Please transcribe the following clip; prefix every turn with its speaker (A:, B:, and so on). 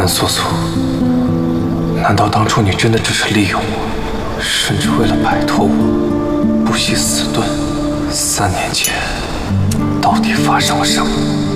A: 素素，难道当初你真的只是利用我，甚至为了摆脱我，不惜死遁？3年前，到底发生了什么？